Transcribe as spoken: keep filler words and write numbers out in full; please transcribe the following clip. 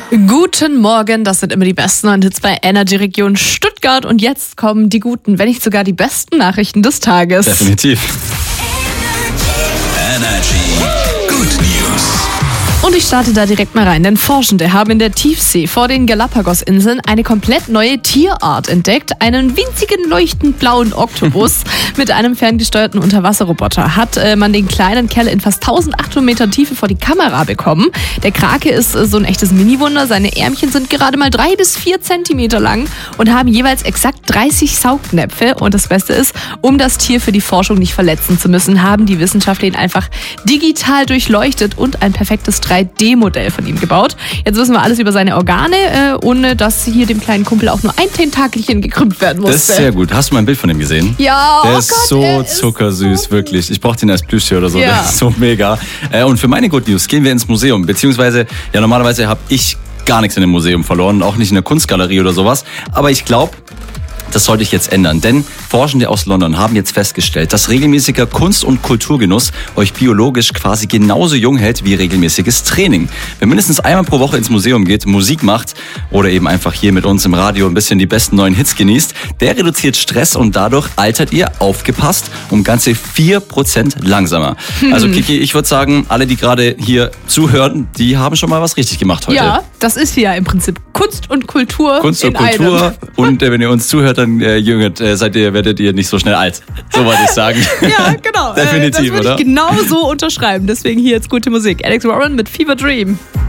Guten Morgen, das sind immer die besten neuen Hits bei Energy Region Stuttgart und jetzt kommen die guten, wenn nicht sogar die besten Nachrichten des Tages. Definitiv. Energy Good News. Und ich starte da direkt mal rein, denn Forschende haben in der Tiefsee vor den Galapagos-Inseln eine komplett neue Tierart entdeckt. Einen winzigen leuchtend blauen Oktopus mit einem ferngesteuerten Unterwasserroboter hat äh, man den kleinen Kerl in fast eintausendachthundert Metern Tiefe vor die Kamera bekommen. Der Krake ist äh, so ein echtes Mini-Wunder. Seine Ärmchen sind gerade mal drei bis vier Zentimeter lang und haben jeweils exakt dreißig Saugnäpfe. Und das Beste ist, um das Tier für die Forschung nicht verletzen zu müssen, haben die Wissenschaftler ihn einfach digital durchleuchtet und ein perfektes drei D Modell von ihm gebaut. Jetzt wissen wir alles über seine Organe, äh, ohne dass hier dem kleinen Kumpel auch nur ein Tentakelchen gekrümmt werden musste. Das ist sehr gut. Hast du mal ein Bild von ihm gesehen? Ja, Der oh ist Gott, so er ist zuckersüß, so wirklich. Ich brauche den als Plüschtier oder so. Ja. Das ist so mega. Äh, und für meine Good News gehen wir ins Museum. Beziehungsweise, ja, normalerweise habe ich gar nichts in dem Museum verloren, auch nicht in der Kunstgalerie oder sowas. Aber ich glaube, das sollte ich jetzt ändern, denn Forschende aus London haben jetzt festgestellt, dass regelmäßiger Kunst- und Kulturgenuss euch biologisch quasi genauso jung hält wie regelmäßiges Training. Wer mindestens einmal pro Woche ins Museum geht, Musik macht oder eben einfach hier mit uns im Radio ein bisschen die besten neuen Hits genießt, der reduziert Stress und dadurch altert ihr, aufgepasst, um ganze vier Prozent langsamer. Hm. Also Kiki, ich würde sagen, alle, die gerade hier zuhören, die haben schon mal was richtig gemacht heute. Ja, das ist hier im Prinzip Kunst und Kultur Kunst und in Kultur einem. Und äh, wenn ihr uns zuhört, dann äh, jüngert, äh, seid ihr, werdet ihr nicht so schnell alt. So wollte ich sagen. Ja, genau. Definitiv, äh, das würde oder? ich genau so unterschreiben. Deswegen hier jetzt gute Musik. Alex Warren mit Fever Dream.